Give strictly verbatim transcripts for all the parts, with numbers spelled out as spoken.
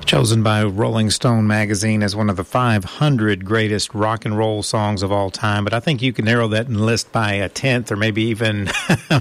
Chosen by Rolling Stone magazine as one of the five hundred greatest rock and roll songs of all time. But I think you can narrow that list by a tenth or maybe even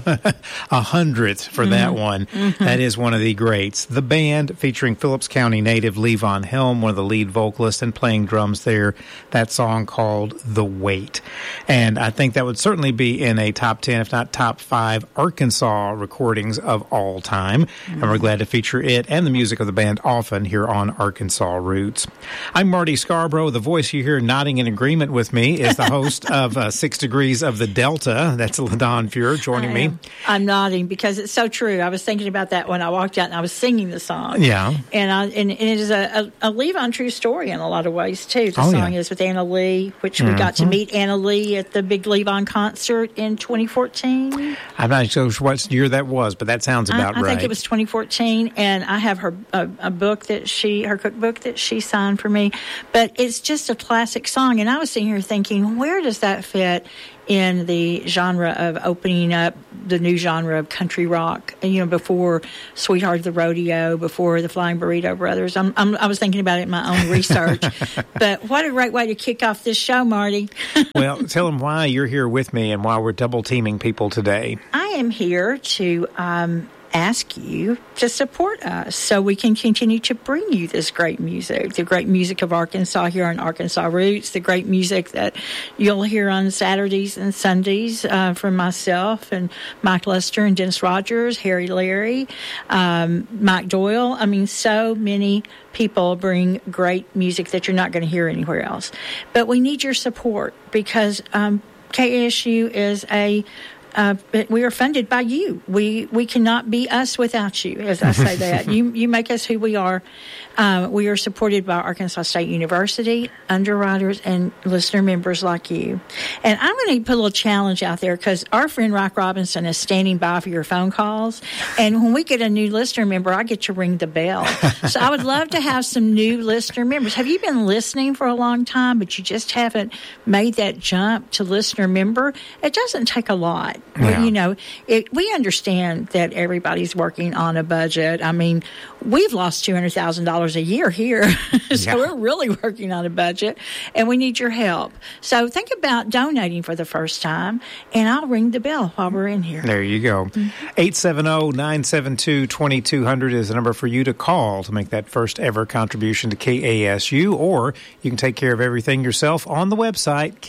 a hundredth for mm-hmm. that one. Mm-hmm. That is one of the greats. The Band, featuring Phillips County native Levon Helm, one of the lead vocalists, and playing drums there. That song called The Weight. And I think that would certainly be in a top ten, if not top five, Arkansas recordings of all time. Mm-hmm. And we're glad to feature it and the music of the band often here on on Arkansas Roots. I'm Marty Scarborough. The voice you hear nodding in agreement with me is the host of uh, Six Degrees of the Delta. That's LaDon Fuhr joining me. I'm nodding because it's so true. I was thinking about that when I walked out and I was singing the song. Yeah. And, I, and, and it is a, a, a Levon true story in a lot of ways, too. The oh, song yeah. is with Anna Lee, which mm-hmm. we got to meet Anna Lee at the Big Levon concert in twenty fourteen. I'm not sure what year that was, but that sounds about I, I right. I think it was twenty fourteen, and I have her a, a book that she her cookbook that she signed for me. But it's just a classic song, and I was sitting here thinking, where does that fit in the genre of opening up the new genre of country rock? You know, before Sweetheart of the Rodeo, before the Flying Burrito Brothers. I'm, I'm, I was thinking about it in my own research. But what a great way to kick off this show, Marty. Well, tell them why you're here with me and why we're double teaming people today. I am here to um, ask you to support us so we can continue to bring you this great music, the great music of Arkansas here on Arkansas Roots, the great music that you'll hear on Saturdays and Sundays uh, from myself and Mike Lester and Dennis Rogers, Harry Larry, um, Mike Doyle. I mean, so many people bring great music that you're not going to hear anywhere else. But we need your support because um, K A S U is a Uh, we are funded by you. We we cannot be us without you, as I say that. You you make us who we are. Uh, we are supported by Arkansas State University, underwriters, and listener members like you. And I'm going to put a little challenge out there because our friend Rock Robinson is standing by for your phone calls. And when we get a new listener member, I get to ring the bell. So I would love to have some new listener members. Have you been listening for a long time, but you just haven't made that jump to listener member? It doesn't take a lot. Yeah. You know, it, we understand that everybody's working on a budget. I mean, we've lost two hundred thousand dollars a year here. So yeah. We're really working on a budget, and we need your help. So think about donating for the first time, and I'll ring the bell while we're in here. There you go. eight seven zero, nine seven two, two two zero zero is the number for you to call to make that first ever contribution to K A S U, or you can take care of everything yourself on the website,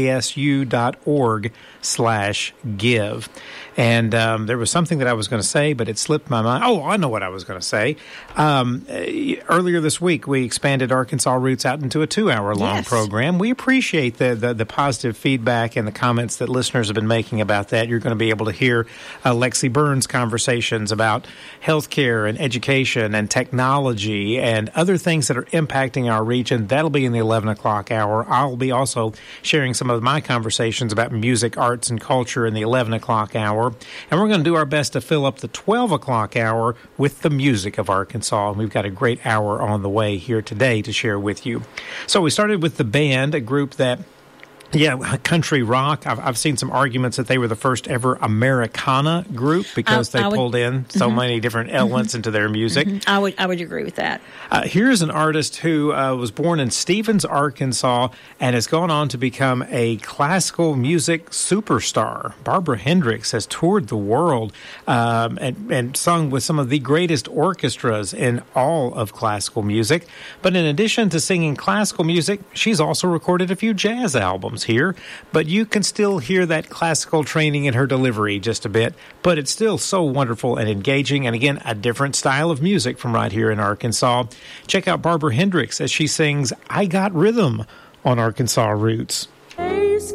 kasu.org slash give. And um, there was something that I was going to say, but it slipped my mind. Oh, I know what I was going to say. Um, earlier this week, we expanded Arkansas Roots out into a two-hour-long yes. program. We appreciate the, the the positive feedback and the comments that listeners have been making about that. You're going to be able to hear uh, Lexi Burns' conversations about healthcare and education and technology and other things that are impacting our region. That'll be in the eleven o'clock hour. I'll be also sharing some of my conversations about music, arts, and culture in the eleven o'clock hour. And we're going to do our best to fill up the twelve o'clock hour with the music of Arkansas. And we've got a great hour on the way here today to share with you. So we started with the Band, a group that Yeah, country rock. I've, I've seen some arguments that they were the first ever Americana group because I, they I would, pulled in so mm-hmm. many different elements mm-hmm. into their music. Mm-hmm. I would I would agree with that. Uh, here's an artist who uh, was born in Stevens, Arkansas, and has gone on to become a classical music superstar. Barbara Hendricks has toured the world um, and, and sung with some of the greatest orchestras in all of classical music. But in addition to singing classical music, she's also recorded a few jazz albums here, but you can still hear that classical training in her delivery just a bit, but it's still so wonderful and engaging, and again, a different style of music from right here in Arkansas. Check out Barbara Hendricks as she sings I Got Rhythm on Arkansas Roots.